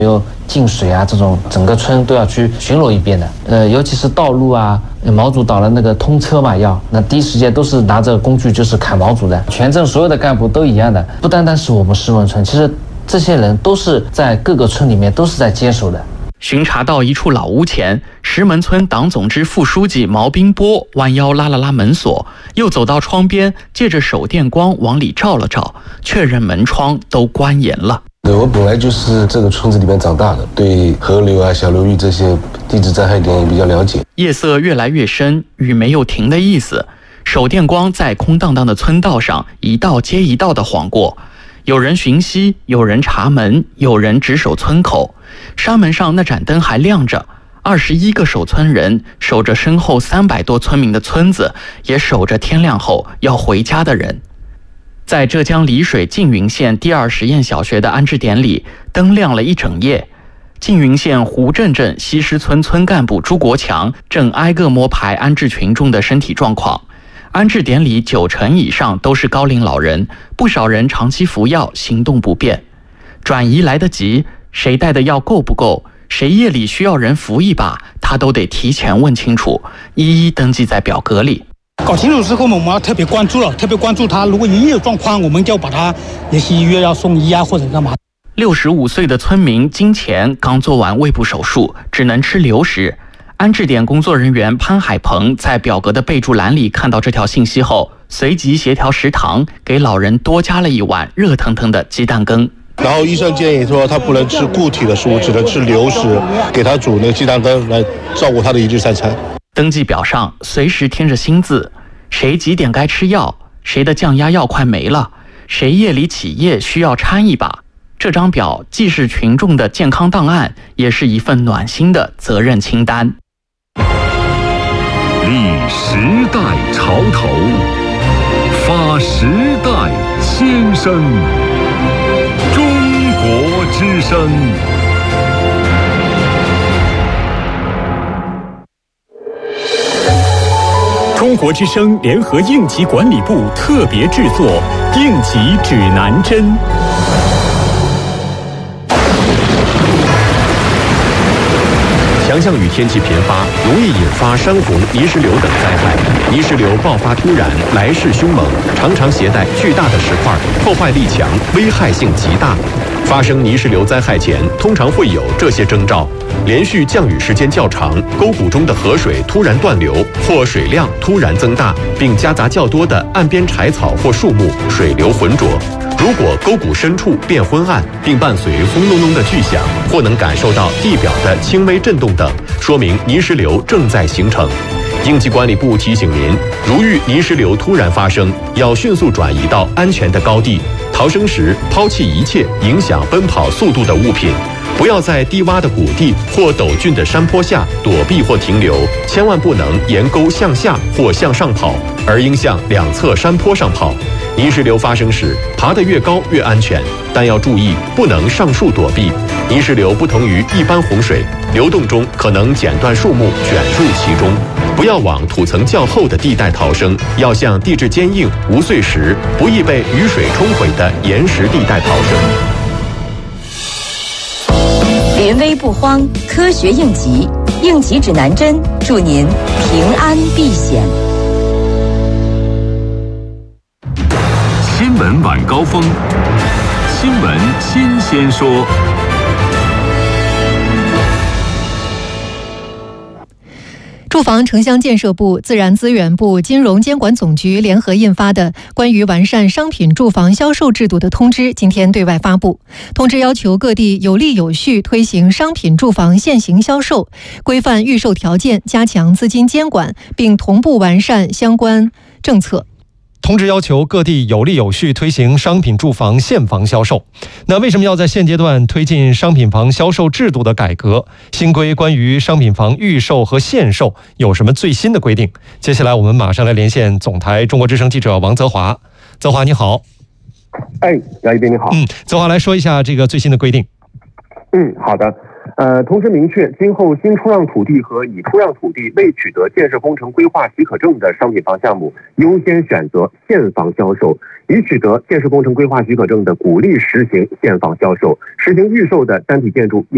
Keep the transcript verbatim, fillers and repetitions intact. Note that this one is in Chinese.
有进水啊这种，整个村都要去巡逻一遍的。呃，尤其是道路啊，毛主导了那个通车嘛，要那第一时间都是拿着工具就是砍毛主的。全镇所有的干部都一样的，不单单是我们石门村，其实这些人都是在各个村里面都是在坚守的。 巡查到一处老屋前，石门村党总支副书记毛斌波弯腰拉了拉门锁，又走到窗边，借着手电光往里照了照，确认门窗都关严了。 对，我本来就是这个村子里面长大的，对河流啊、小流域这些地质灾害点也比较了解。 夜色越来越深，雨没有停的意思。手电光在空荡荡的村道上一道接一道的晃过，有人巡溪，有人查门，有人值守村口。山门上那盏灯还亮着，二十一个守村人守着身后三百多村民的村子，也守着天亮后要回家的人。在浙江丽水缙云县第二实验小学的安置点里，灯亮了一整夜。缙云县胡镇镇西施村村干部朱国强正挨个摸排安置群众的身体状况。安置点里九成以上都是高龄老人，不少人长期服药，行动不便。转移来得及，谁带的药够不够，谁夜里需要人扶一把，他都得提前问清楚，一一登记在表格里。 搞清楚之后，我们要特别关注了，特别关注他。如果一有状况，我们就把他联系医院要送医啊，或者干嘛。 六十五岁的村民金钱刚做完胃部手术，只能吃流食。安置点工作人员潘海鹏在表格的备注栏里看到这条信息后，随即协调食堂给老人多加了一碗热腾腾的鸡蛋羹。 然后医生建议说他不能吃固体的食物，只能吃流食，给他煮那个鸡蛋羹来照顾他的一日三餐。 登记表上随时添着新字，谁几点该吃药，谁的降压药快没了，谁夜里起夜需要搀一把。这张表既是群众的健康档案，也是一份暖心的责任清单。 立时代潮头，发时代先声，中国之声。 中国之声联合应急管理部特别制作《应急指南针》。 强降雨天气频发，容易引发山洪、泥石流等灾害。泥石流爆发突然，来势凶猛，常常携带巨大的石块，破坏力强，危害性极大。发生泥石流灾害前，通常会有这些征兆：连续降雨时间较长，沟谷中的河水突然断流，或水量突然增大，并夹杂较多的岸边柴草或树木，水流浑浊。如果沟谷深处变昏暗，并伴随轰隆隆的巨响，或能感受到地表的轻微震动等，说明泥石流正在形成。应急管理部提醒您，如遇泥石流突然发生，要迅速转移到安全的高地，逃生时抛弃一切影响奔跑速度的物品，不要在低洼的谷地或陡峻的山坡下躲避或停留，千万不能沿沟向下或向上跑，而应向两侧山坡上跑。泥石流发生时，爬得越高越安全，但要注意不能上树躲避。泥石流不同于一般洪水，流动中可能剪断树木，卷入其中。不要往土层较厚的地带逃生，要向地质坚硬、无碎石、不易被雨水冲毁的岩石地带逃生。 临危不慌，科学应急，应急指南针，祝您平安避险。 新闻晚高峰，新闻新鲜说。 住房城乡建设部、自然资源部、金融监管总局联合印发的关于完善商品住房销售制度的通知今天对外发布。通知要求各地有力有序推行商品住房现行销售，规范预售条件，加强资金监管，并同步完善相关政策。 通知要求各地有力有序推行商品住房现房销售。那为什么要在现阶段推进商品房销售制度的改革？新规关于商品房预售和现售有什么最新的规定？接下来我们马上来连线总台中国之声记者王泽华。泽华你好。 哎，姚一斌你好。 嗯，泽华来说一下这个最新的规定。 嗯，好的。呃，同时明确，今后新出让土地和已出让土地未取得建设工程规划许可证的商品房项目，优先选择现房销售；已取得建设工程规划许可证的，鼓励实行现房销售；实行预售的单体建筑